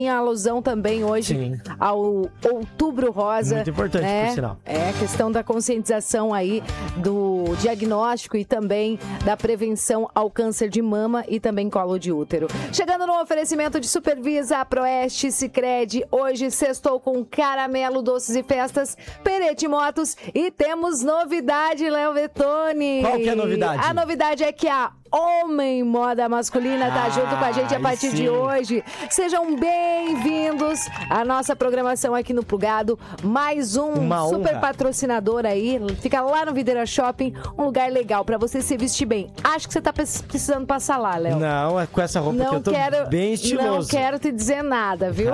Em alusão também hoje ao Outubro Rosa. Muito importante, né? por sinal. É a questão da conscientização aí do diagnóstico e também da prevenção ao câncer de mama e também colo de útero. Chegando no oferecimento de Supervisa, Proeste, Sicredi. Hoje sextou com caramelo, doces e festas, Perete Motos e temos novidade, Léo Vettoni. Qual que é a novidade? A novidade é que a Homem Moda Masculina tá junto com a gente a partir de hoje. Sejam bem-vindos à nossa programação aqui no Plugado. Mais Uma super honra. patrocinador aí. Fica lá no Videira Shopping, um lugar legal pra você se vestir bem. Acho que você tá precisando passar lá, Léo. Não, é com essa roupa que eu tô bem estiloso. Não quero te dizer nada, viu?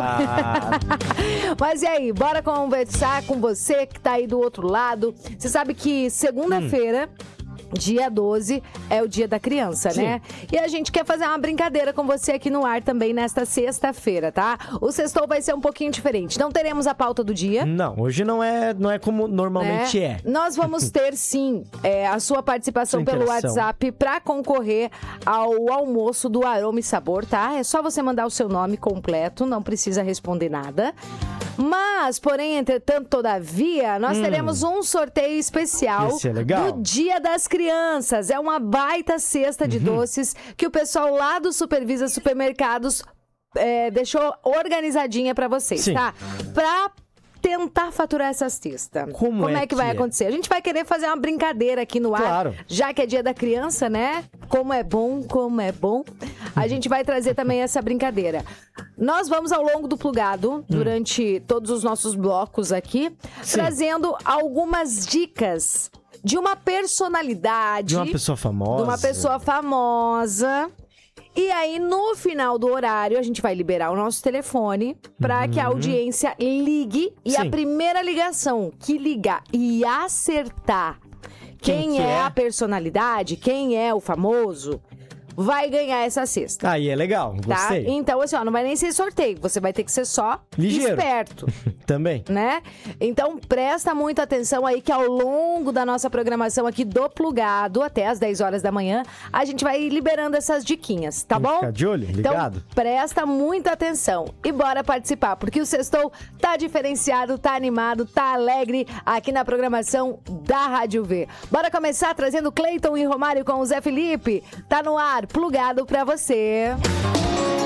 Mas e aí, bora conversar com você que tá aí do outro lado. Você sabe que segunda-feira... Dia 12 é o dia da criança, né? E a gente quer fazer uma brincadeira com você aqui no ar também nesta sexta-feira, tá? O sextou vai ser um pouquinho diferente. Não teremos a pauta do dia. Não, hoje não é como normalmente é. Nós vamos ter, sim, a sua participação pelo WhatsApp para concorrer ao almoço do Aroma e Sabor, tá? É só você mandar o seu nome completo, não precisa responder nada. Mas, porém, entretanto, todavia, nós teremos um sorteio especial do Dia das Crianças. É uma baita cesta de doces que o pessoal lá do Supervisa Supermercados deixou organizadinha para vocês, tá? Pra tentar faturar essa cesta. Como é que vai acontecer? A gente vai querer fazer uma brincadeira aqui no ar, já que é dia da criança, né? Como é bom, como é bom. A gente vai trazer também essa brincadeira. Nós vamos ao longo do Plugado, durante todos os nossos blocos aqui, trazendo algumas dicas de uma personalidade. De uma pessoa famosa. De uma pessoa famosa. E aí, no final do horário, a gente vai liberar o nosso telefone para que a audiência ligue. E a primeira ligação que ligar e acertar quem é a personalidade, quem é o famoso, vai ganhar essa cesta. Aí é legal, gostei. Tá? Então, assim, não vai nem ser sorteio. Você vai ter que ser só ligeiro. Esperto. Também. Né? Então, presta muita atenção aí que ao longo da nossa programação aqui do Plugado, até às 10 horas da manhã, a gente vai liberando essas diquinhas, tá bom? Fica de olho, ligado. Então, presta muita atenção e bora participar, porque o Sextou tá diferenciado, tá animado, tá alegre aqui na programação da Rádio V. Bora começar trazendo Cleiton e Romário com o Zé Felipe. Tá no ar, Plugado pra você.